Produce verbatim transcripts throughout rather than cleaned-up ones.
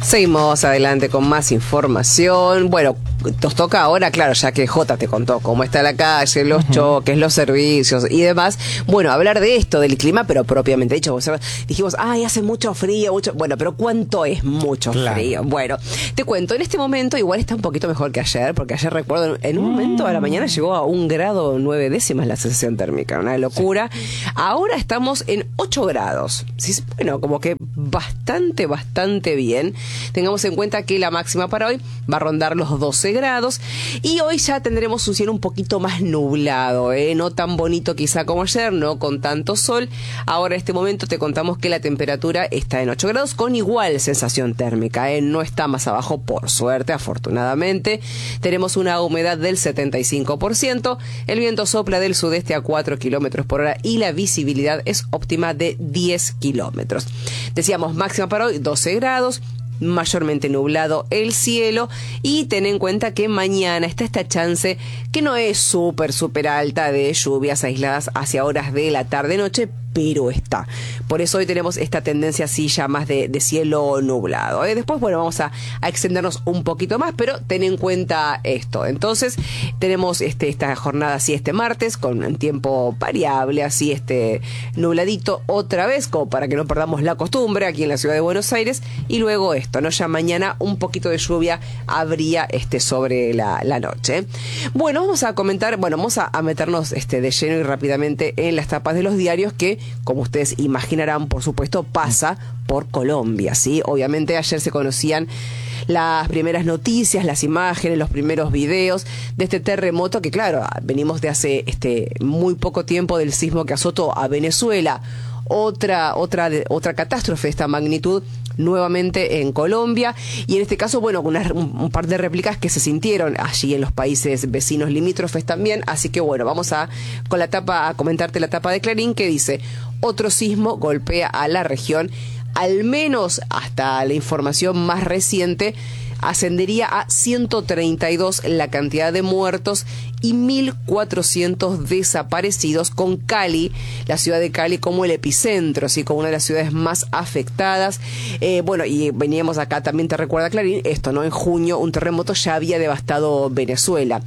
Seguimos adelante con más información. Bueno, nos toca ahora, claro, ya que Jota te contó cómo está la calle, los uh-huh. choques, los servicios y demás. Bueno, hablar de esto, del clima, pero propiamente dicho. O sea, dijimos, ay, hace mucho frío, mucho... Bueno, pero ¿cuánto es mucho claro. frío? Bueno, te cuento, en este momento igual está un poquito mejor que ayer, porque ayer recuerdo, en un mm. momento a la mañana llegó a un grado nueve décimas la sensación térmica, una locura. Sí. Ahora estamos en ocho grados. Sí, bueno, como que bastante, bastante bien. Tengamos en cuenta que la máxima para hoy va a rondar los doce grados y hoy ya tendremos un cielo un poquito más nublado, ¿eh? No tan bonito quizá como ayer, no con tanto sol. Ahora en este momento te contamos que la temperatura está en ocho grados con igual sensación térmica, ¿eh? No está más abajo por suerte, afortunadamente. Tenemos una humedad del setenta y cinco por ciento, el viento sopla del sudeste a cuatro kilómetros por hora y la visibilidad es óptima de diez kilómetros. Decíamos máxima para hoy doce grados, mayormente nublado el cielo y ten en cuenta que mañana está esta chance que no es súper, súper alta de lluvias aisladas hacia horas de la tarde-noche, pero está. Por eso hoy tenemos esta tendencia así ya más de, de cielo nublado, ¿eh? Después, bueno, vamos a, a extendernos un poquito más, pero ten en cuenta esto. Entonces, tenemos este, esta jornada así este martes, con un tiempo variable, así este nubladito otra vez, como para que no perdamos la costumbre aquí en la ciudad de Buenos Aires. Y luego esto, ¿no? Ya mañana un poquito de lluvia habría este sobre la, la noche. Bueno, vamos a comentar, bueno, vamos a, a meternos este de lleno y rápidamente en las tapas de los diarios que, como ustedes imaginarán, por supuesto, pasa por Colombia, ¿sí? Obviamente ayer se conocían las primeras noticias, las imágenes, los primeros videos de este terremoto que, claro, venimos de hace este muy poco tiempo del sismo que azotó a Venezuela. Otra, otra, otra catástrofe de esta magnitud nuevamente en Colombia y en este caso, bueno, una, un, un par de réplicas que se sintieron allí en los países vecinos limítrofes también, así que bueno, vamos a con la tapa a comentarte la tapa de Clarín que dice: otro sismo golpea a la región, al menos hasta la información más reciente ascendería a ciento treinta y dos la cantidad de muertos y mil cuatrocientos desaparecidos, con Cali, la ciudad de Cali, como el epicentro, así como una de las ciudades más afectadas. Eh, bueno, y veníamos acá, también te recuerda Clarín, esto, ¿no? En junio un terremoto ya había devastado Venezuela.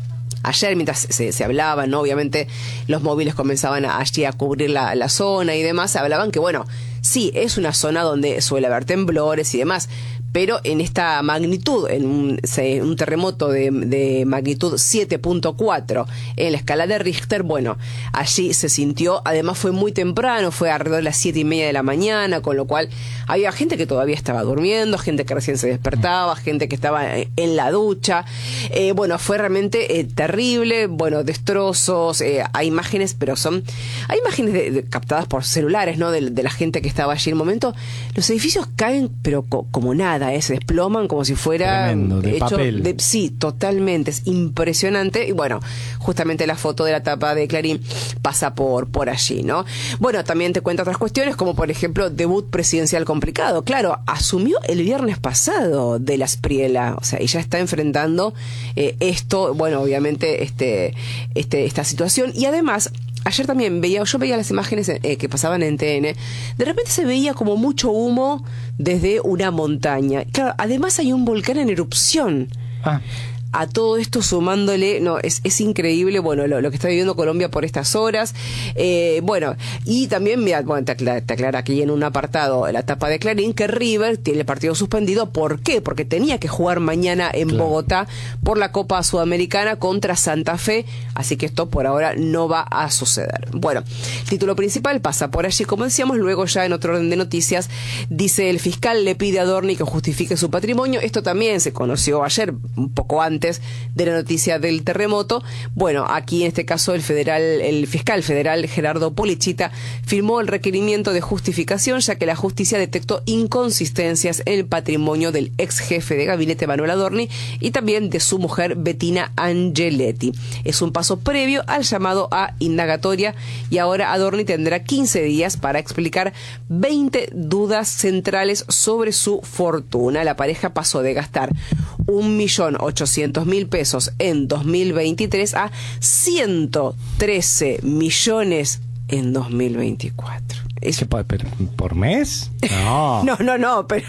Ayer, mientras se, se hablaba, ¿no? Obviamente los móviles comenzaban a, allí a cubrir la, la zona y demás, se hablaban que, bueno, sí, es una zona donde suele haber temblores y demás, pero en esta magnitud, en un, un terremoto de, de magnitud siete punto cuatro en la escala de Richter, bueno, allí se sintió, además fue muy temprano, fue alrededor de las siete y media de la mañana, con lo cual había gente que todavía estaba durmiendo, gente que recién se despertaba, gente que estaba en la ducha, eh, bueno, fue realmente eh, terrible, bueno, destrozos, eh, hay imágenes, pero son, hay imágenes de, de, captadas por celulares, ¿no? De, de la gente que estaba allí en el momento, los edificios caen, pero co como nada. ¿Eh? Se desploman como si fuera tremendo, de hecho papel. De, sí, totalmente, es impresionante. Y bueno, justamente la foto de la tapa de Clarín pasa por, por allí, ¿no? Bueno, también te cuento otras cuestiones, como por ejemplo, debut presidencial complicado. Claro, asumió el viernes pasado de la Espriella, o sea, y ya está enfrentando eh, esto, bueno, obviamente, este, este, esta situación. Y además, ayer también veía, yo veía las imágenes eh, que pasaban en T N, de repente se veía como mucho humo desde una montaña. Claro, además hay un volcán en erupción. Ah. A todo esto sumándole, no, es, es increíble, bueno, lo, lo que está viviendo Colombia por estas horas. Eh, bueno, y también, mira, bueno, te aclara, te aclara aquí en un apartado la tapa de Clarín que River tiene el partido suspendido. ¿Por qué? Porque tenía que jugar mañana en claro. Bogotá por la Copa Sudamericana contra Santa Fe, así que esto por ahora no va a suceder. Bueno, el título principal pasa por allí, como decíamos, luego ya en otro orden de noticias, dice el fiscal le pide a Adorni que justifique su patrimonio. Esto también se conoció ayer, un poco antes de la noticia del terremoto. Bueno, aquí en este caso el federal, el fiscal federal Gerardo Polichita firmó el requerimiento de justificación, ya que la justicia detectó inconsistencias en el patrimonio del ex jefe de gabinete Manuel Adorni y también de su mujer Bettina Angeletti. Es un paso previo al llamado a indagatoria y ahora Adorni tendrá quince días para explicar veinte dudas centrales sobre su fortuna. La pareja pasó de gastar un millón ochocientos mil pesos en dos mil veintitrés a ciento trece millones en dos mil veinticuatro. ¿Qué, por, por mes? No. no, no, no, pero...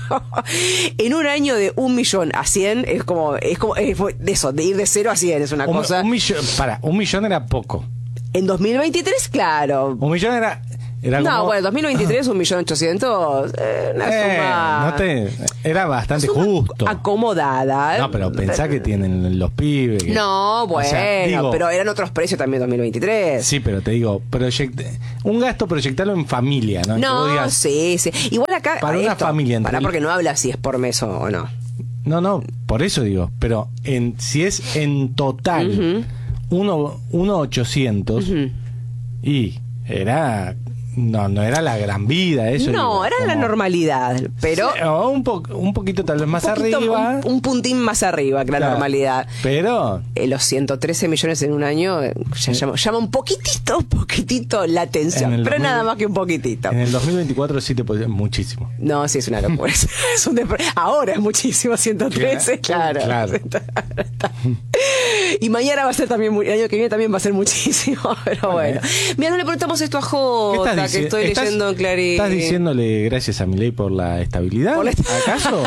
En un año de un millón a cien, es como, es como, es de eso, de ir de cero a cien es una un, cosa. Un millón, para, un millón era poco. En dos mil veintitrés, claro. Un millón era... Era no, como, bueno, dos mil veintitrés, un millón ochocientos, eh, una eh, suma... no te, era bastante suma justo. Acomodada. No, pero pensá que tienen los pibes. Que, no, bueno, o sea, digo, pero eran otros precios también dos mil veintitrés. Sí, pero te digo, proyect, un gasto proyectarlo en familia, ¿no? No, digas, sí, sí. Igual acá... para una esto, familia. Para el... porque no habla si es por mes o no. No, no, por eso digo, pero en si es en total uh-huh. uno, uno ochocientos uh-huh. y era... No, no era la gran vida eso. No, digo, era como... la normalidad, pero... Sí, o un, po un poquito tal vez más poquito, arriba. Un, un puntín más arriba que la claro, normalidad. Pero... Eh, los ciento trece millones en un año eh, ya llama, llama un poquitito, un poquitito la atención, pero dos mil, nada más que un poquitito. En el dos mil veinticuatro sí te puede muchísimo. No, sí, es una locura. es un Ahora es muchísimo, ciento trece, claro. claro. Y mañana va a ser también, el año que viene también va a ser muchísimo, pero bueno. Mira, no le preguntamos esto a Jota, que estoy ¿Estás, leyendo en Clarín. ¿Estás diciéndole gracias a Milei por la estabilidad? ¿Por la est ¿Acaso?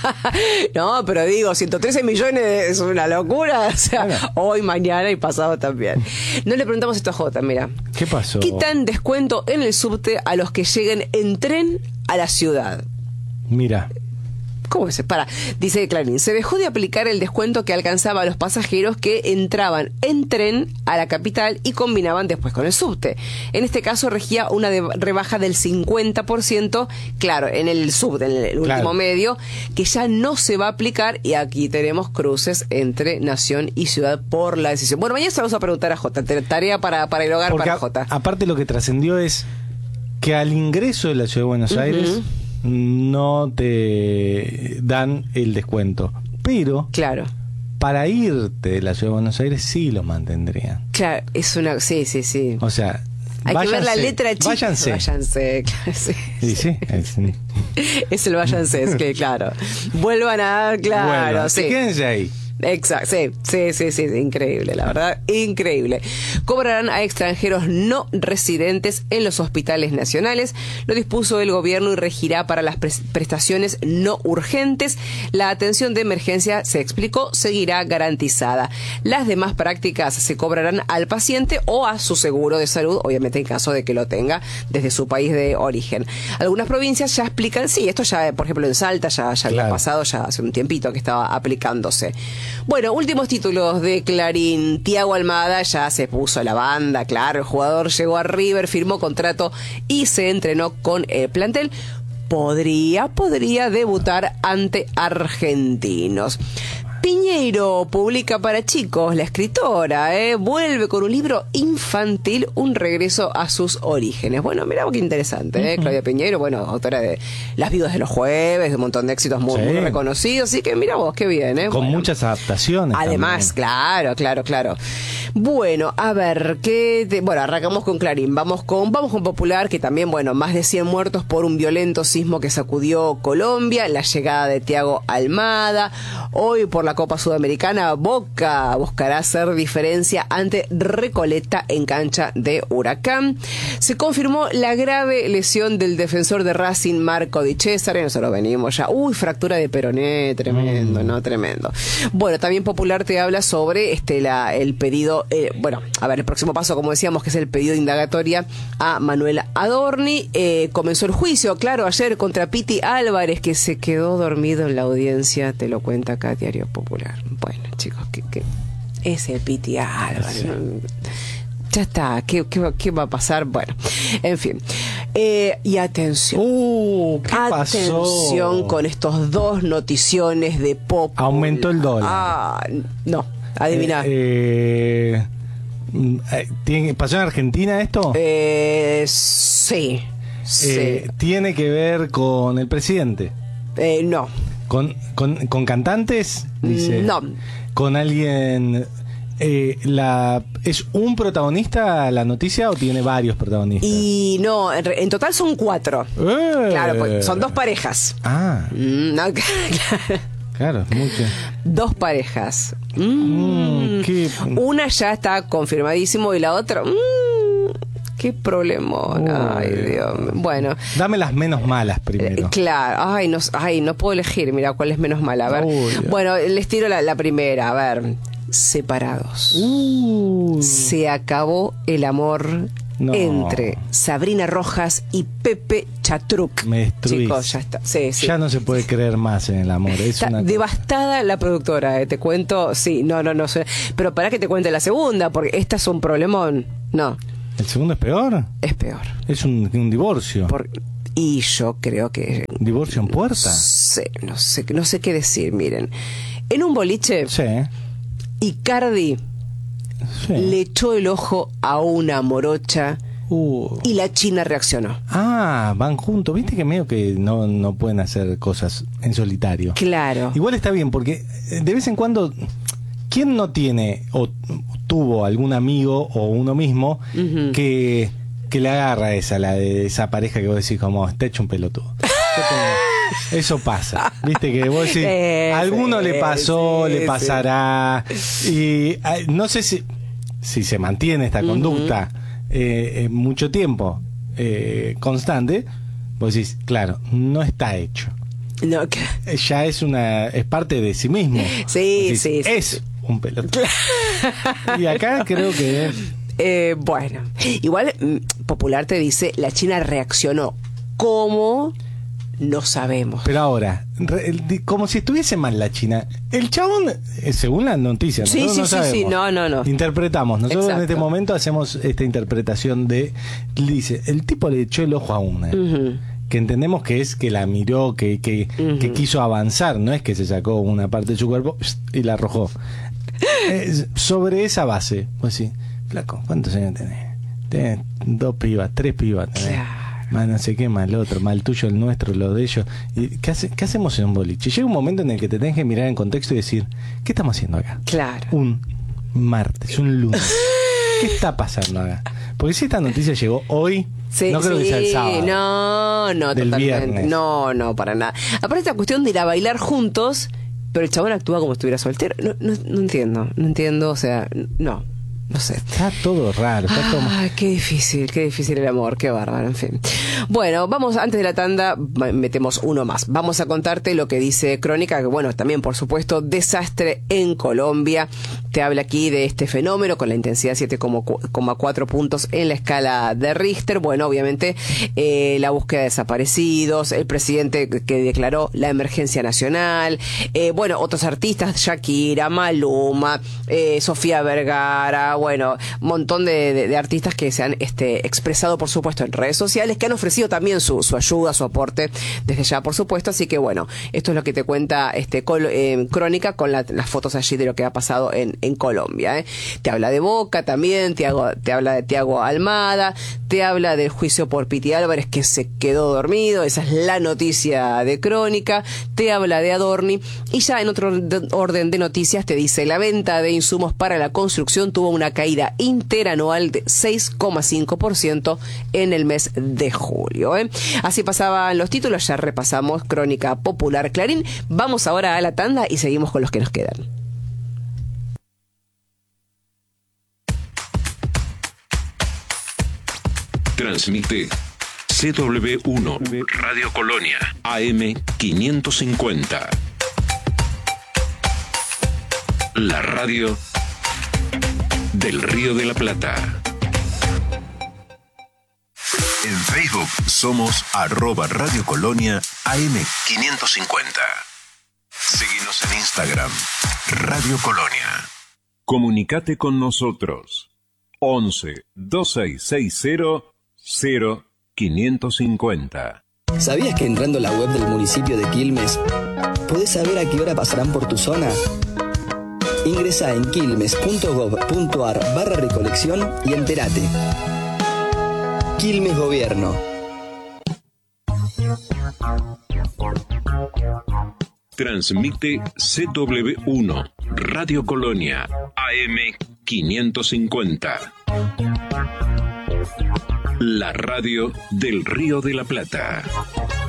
No, pero digo, ciento trece millones es una locura. O sea, bueno. Hoy, mañana y pasado también. No le preguntamos esto a Jota, mira. ¿Qué pasó? Quitan descuento en el subte a los que lleguen en tren a la ciudad. Mira. ¿Cómo se para? Dice Clarín, se dejó de aplicar el descuento que alcanzaba a los pasajeros que entraban en tren a la capital y combinaban después con el subte. En este caso regía una de rebaja del cincuenta por ciento, claro, en el subte, en el último claro. medio, que ya no se va a aplicar y aquí tenemos cruces entre nación y ciudad por la decisión. Bueno, mañana se vamos a preguntar a Jota, tarea para, para el hogar Porque para Jota. Aparte lo que trascendió es que al ingreso de la ciudad de Buenos uh-huh. Aires no te dan el descuento, pero claro, para irte de la ciudad de Buenos Aires sí lo mantendrían. Claro, es una, sí, sí, sí. O sea, hay váyanse, que ver la letra chica. Váyanse. Váyanse, claro, sí. Sí, sí, es, es el váyanse, es que claro. Vuelvan a, claro, bueno, sí. Quédense ahí. Exacto, sí, sí, sí, sí, increíble, la verdad, increíble. Cobrarán a extranjeros no residentes en los hospitales nacionales. Lo dispuso el gobierno y regirá para las prestaciones no urgentes. La atención de emergencia, se explicó, seguirá garantizada. Las demás prácticas se cobrarán al paciente o a su seguro de salud, obviamente en caso de que lo tenga desde su país de origen. Algunas provincias ya explican, sí, esto ya, por ejemplo, en Salta ya, ya claro. había pasado, ya hace un tiempito que estaba aplicándose. Bueno, últimos títulos de Clarín. Thiago Almada ya se puso a la banda, claro, el jugador llegó a River, firmó contrato y se entrenó con el plantel. Podría, podría debutar ante Argentinos. Piñeiro publica para chicos, la escritora, ¿eh? vuelve con un libro infantil, un regreso a sus orígenes. Bueno, mirá qué interesante, ¿eh? Uh-huh. Claudia Piñeiro, bueno, autora de Las viudas de los jueves, de un montón de éxitos muy, sí. muy reconocidos, así que mirá vos, qué bien, ¿eh? Con bueno, muchas adaptaciones. Además, también. claro, claro, claro. Bueno, a ver, ¿qué te... bueno, arrancamos con Clarín, vamos con, vamos con Popular, que también, bueno, más de cien muertos por un violento sismo que sacudió Colombia, la llegada de Thiago Almada, hoy por la Copa Sudamericana, Boca buscará hacer diferencia ante Recoleta en cancha de Huracán. Se confirmó la grave lesión del defensor de Racing, Marco Di Cesare, nosotros venimos ya, uy, fractura de peroné, tremendo, mm. no, tremendo. Bueno, también Popular te habla sobre este la el pedido, eh, bueno, a ver, el próximo paso, como decíamos, que es el pedido de indagatoria a Manuel Adorni. Eh, comenzó el juicio, claro, ayer contra Piti Álvarez, que se quedó dormido en la audiencia, te lo cuenta acá Diario Popular. Bueno, chicos, ¿qué, qué? Ese Piti Álvarez. Sí. Ya está, ¿Qué, qué, ¿qué va a pasar? Bueno, en fin. Eh, y atención. Uh, ¿qué atención pasó? Con estos dos noticiones de pop. Aumentó el dólar. Ah, no, adivina. Eh, eh, ¿Pasó en Argentina esto? Eh, sí. sí. Eh, ¿Tiene que ver con el presidente? Eh, no. ¿Con, con, con cantantes? Dice. No. ¿Con alguien? Eh, la, ¿Es un protagonista la noticia o tiene varios protagonistas? Y no, en, en total son cuatro. Eh. Claro, pues son dos parejas. Ah. Mm, no, claro. Claro, mucho. Dos parejas. Mm. Mm, ¿qué? Una ya está confirmadísimo y la otra... Mm, Qué problemón. Ay, Dios. Bueno. Dame las menos malas primero. Eh, claro. Ay no, ay, no puedo elegir. Mira, cuál es menos mala. A ver. Uy, bueno, les tiro la, la primera. A ver. Separados. Uy. Se acabó el amor no. entre Sabrina Rojas y Pepe Chatruc. Me destruís. Chicos, ya está. Sí, sí. Ya no se puede creer más en el amor. Es está una devastada la productora, eh, te cuento. Sí, no, no, no. Pero para que te cuente la segunda, porque esta es un problemón. No. ¿El segundo es peor? Es peor. Es un, un divorcio. Por, y yo creo que... ¿Divorcio en puerta? Sí, no sé, no sé qué decir, miren. En un boliche, sí. Icardi sí. le echó el ojo a una morocha uh. y la China reaccionó. Ah, van juntos. Viste que medio que no, no pueden hacer cosas en solitario. Claro. Igual está bien, porque de vez en cuando... ¿Quién no tiene o tuvo algún amigo o uno mismo uh-huh. que, que le agarra esa, la de esa pareja que vos decís como, está hecho un pelotudo? Eso pasa, viste que vos decís, sí, a alguno sí, le pasó, sí, le pasará, sí. y no sé si, si se mantiene esta uh-huh. conducta eh, en mucho tiempo eh, constante, vos decís, claro, no está hecho. No, que... ya es una es parte de sí mismo. Sí, decís, sí, es sí. un pelotudo. Y acá creo que eh, bueno, igual Popular te dice la China reaccionó. ¿Cómo? No sabemos. Pero ahora, re, como si estuviese mal la China. El chabón, eh, según la noticia, sí, nosotros sí, no sí, sabemos. sí, no, no, no. Interpretamos. Nosotros Exacto. en este momento hacemos esta interpretación de, dice, el tipo le echó el ojo a una. Uh-huh. Que entendemos que es que la miró, que, que, uh-huh. que quiso avanzar, no es que se sacó una parte de su cuerpo y la arrojó. eh, sobre esa base, pues sí, flaco, ¿cuántos años tenés? Tenés dos pibas, tres pibas tenés. Claro. Más no sé qué, más el otro, más el tuyo, el nuestro, lo de ellos. ¿Y qué, hace, ¿Qué hacemos en un boliche? Llega un momento en el que te tenés que mirar en contexto y decir, ¿qué estamos haciendo acá? Claro. Un martes, un lunes. ¿Qué está pasando acá? Porque si esta noticia llegó hoy, sí, no creo sí, que sea el sábado. No, no, del totalmente. Viernes. No, no, para nada. Aparte esta cuestión de ir a bailar juntos, pero el chabón actúa como si estuviera soltero. No, no, no entiendo, no entiendo, o sea, no. No sé. Está todo raro. Está todo... Ay, qué difícil, qué difícil el amor, qué bárbaro, en fin. Bueno, vamos, antes de la tanda, metemos uno más. Vamos a contarte lo que dice Crónica, que bueno, también, por supuesto, desastre en Colombia. Te habla aquí de este fenómeno con la intensidad siete coma cuatro puntos en la escala de Richter. Bueno, obviamente, eh, la búsqueda de desaparecidos, el presidente que declaró la emergencia nacional, eh, bueno, otros artistas, Shakira, Maluma, eh, Sofía Vergara, bueno, un montón de, de, de artistas que se han este, expresado, por supuesto, en redes sociales, que han ofrecido también su, su ayuda, su aporte desde ya, por supuesto. Así que, bueno, esto es lo que te cuenta este col, eh, Crónica con la, las fotos allí de lo que ha pasado en, en Colombia. ¿eh? Te habla de Boca también, te, hago, te habla de Tiago Almada, te habla del juicio por Piti Álvarez, que se quedó dormido, esa es la noticia de Crónica, te habla de Adorni, y ya en otro orden de noticias te dice, la venta de insumos para la construcción tuvo una caída interanual de seis coma cinco por ciento en el mes de julio. ¿eh? Así pasaban los títulos, ya repasamos Crónica Popular, Clarín. Vamos ahora a la tanda y seguimos con los que nos quedan. Transmite C W uno Radio Colonia A M quinientos cincuenta. La radio del Río de la Plata. En Facebook somos arroba Radio Colonia A M quinientos cincuenta. Seguinos en Instagram, Radio Colonia. Comunicate con nosotros. once, veintiséis sesenta, cero, quinientos cincuenta. ¿Sabías que entrando a la web del municipio de Quilmes podés saber a qué hora pasarán por tu zona? Ingresa en quilmes.gov.ar barra recolección y entérate. Quilmes Gobierno. Transmite C W uno Radio Colonia A M quinientos cincuenta. La radio del Río de la Plata.